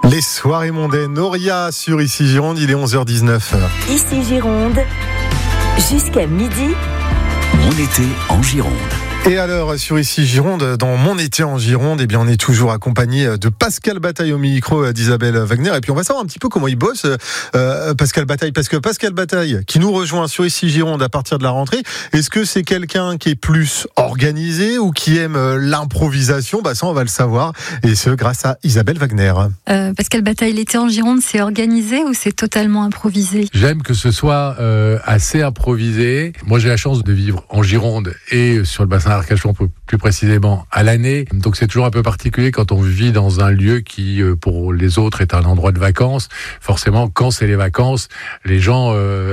Les soirées mondaines, Noria sur Ici Gironde, il est 11h19. Ici Gironde, jusqu'à midi. Mon été en Gironde. Et alors, sur Ici Gironde, dans Mon été en Gironde, eh bien, on est toujours accompagné de Pascal Bataille au micro d'Isabelle Wagner. Et puis, on va savoir un petit peu comment il bosse, Pascal Bataille. Parce que Pascal Bataille, qui nous rejoint sur Ici Gironde à partir de la rentrée, est-ce que c'est quelqu'un qui est plus organisé ou qui aime l'improvisation? Ça, on va le savoir. Et ce, grâce à Isabelle Wagner. Pascal Bataille, l'été en Gironde, c'est organisé ou c'est totalement improvisé? J'aime que ce soit assez improvisé. Moi, j'ai la chance de vivre en Gironde et sur le bassin d'Arcachon plus précisément à l'année. Donc c'est toujours un peu particulier quand on vit dans un lieu qui, pour les autres, est un endroit de vacances. Forcément, quand c'est les vacances, les gens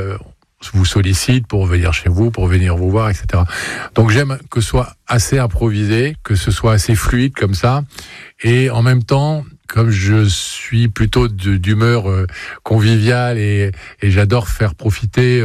vous sollicitent pour venir chez vous, pour venir vous voir, etc. Donc j'aime que ce soit assez improvisé, que ce soit assez fluide comme ça. Et en même temps, comme je suis plutôt d'humeur conviviale et j'adore faire profiter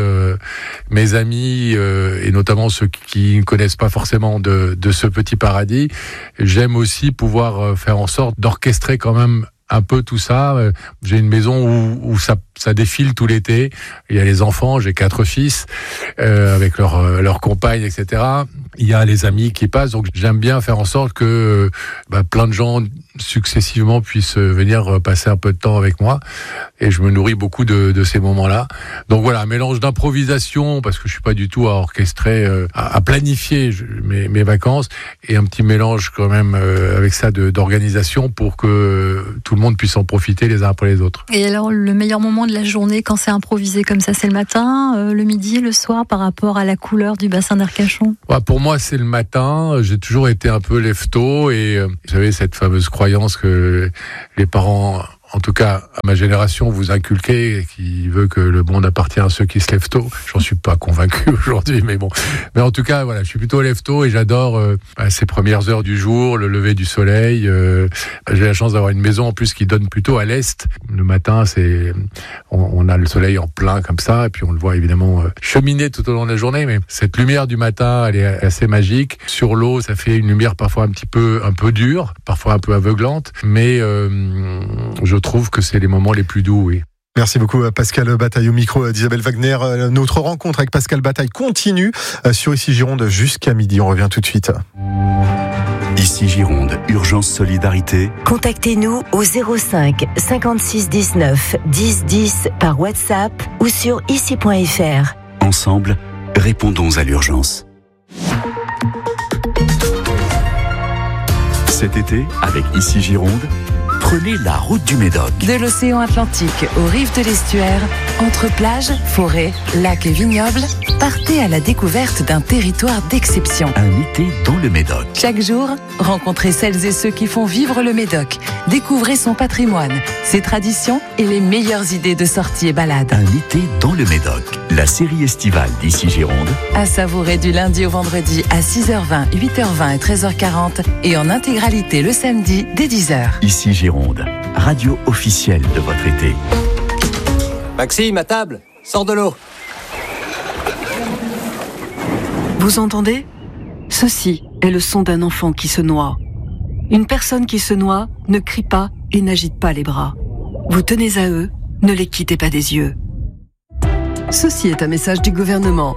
mes amis et notamment ceux qui ne connaissent pas forcément de ce petit paradis, j'aime aussi pouvoir faire en sorte d'orchestrer quand même un peu tout ça. J'ai une maison où ça défile tout l'été. Il y a les enfants, j'ai 4 fils avec leurs compagnes, etc. Il y a les amis qui passent, donc j'aime bien faire en sorte que plein de gens successivement puissent venir passer un peu de temps avec moi, et je me nourris beaucoup de ces moments-là. Donc voilà, un mélange d'improvisation, parce que je suis pas du tout à orchestrer, à planifier mes vacances, et un petit mélange quand même avec ça d'organisation pour que tout le monde puisse en profiter les uns après les autres. Et alors, le meilleur moment de la journée quand c'est improvisé comme ça, c'est le matin, le midi, le soir, par rapport à la couleur du bassin d'Arcachon? Pour moi, c'est le matin. J'ai toujours été un peu lève-tôt, et vous savez, cette fameuse croyance que les parents, en tout cas à ma génération, vous inculquez, qui veut que le monde appartient à ceux qui se lèvent tôt. J'en suis pas convaincu aujourd'hui, mais bon. Mais en tout cas, voilà, je suis plutôt lève-tôt et j'adore ces premières heures du jour, le lever du soleil. J'ai la chance d'avoir une maison en plus qui donne plutôt à l'est. Le matin, on a le soleil en plein comme ça, et puis on le voit évidemment cheminer tout au long de la journée. Mais cette lumière du matin, elle est assez magique. Sur l'eau, ça fait une lumière parfois un peu dure, parfois un peu aveuglante, mais je trouve que c'est les moments les plus doux, oui. Merci beaucoup Pascal Bataille au micro d'Isabelle Wagner. Notre rencontre avec Pascal Bataille continue sur Ici Gironde jusqu'à midi. On revient tout de suite. Ici Gironde, urgence solidarité. Contactez-nous au 05 56 19 10 10 par WhatsApp ou sur ici.fr. Ensemble, répondons à l'urgence. Cet été, avec Ici Gironde, prenez la route du Médoc. De l'océan Atlantique aux rives de l'estuaire, entre plages, forêts, lacs et vignobles, partez à la découverte d'un territoire d'exception. Un été dans le Médoc. Chaque jour, rencontrez celles et ceux qui font vivre le Médoc. Découvrez son patrimoine, ses traditions et les meilleures idées de sorties et balades. Un été dans le Médoc. La série estivale d'Ici Gironde. À savourer du lundi au vendredi à 6h20, 8h20 et 13h40 et en intégralité le samedi dès 10h. Ici Gironde, radio officielle de votre été. Maxime, à table, sors de l'eau. Vous entendez ? Ceci est le son d'un enfant qui se noie. Une personne qui se noie ne crie pas et n'agite pas les bras. Vous tenez à eux, ne les quittez pas des yeux. Ceci est un message du gouvernement.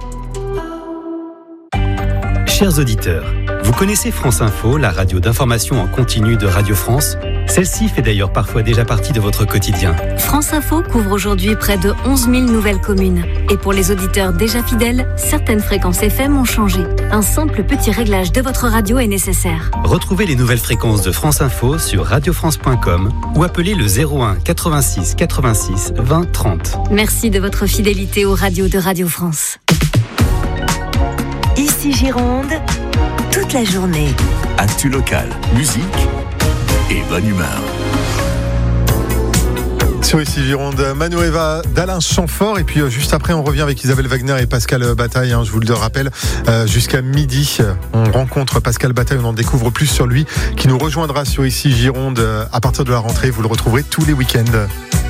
Chers auditeurs, vous connaissez France Info, la radio d'information en continu de Radio France ? Celle-ci fait d'ailleurs parfois déjà partie de votre quotidien. France Info couvre aujourd'hui près de 11 000 nouvelles communes. Et pour les auditeurs déjà fidèles, certaines fréquences FM ont changé. Un simple petit réglage de votre radio est nécessaire. Retrouvez les nouvelles fréquences de France Info sur radiofrance.com ou appelez le 01 86 86 20 30. Merci de votre fidélité aux radios de Radio France. Ici Gironde, toute la journée. Actu local, musique et bonne humeur. Sur Ici Gironde, Manueva d'Alain Chamfort, et puis juste après on revient avec Isabelle Wagner et Pascal Bataille, je vous le rappelle, jusqu'à midi on rencontre Pascal Bataille, on en découvre plus sur lui, qui nous rejoindra sur Ici Gironde à partir de la rentrée. Vous le retrouverez tous les week-ends.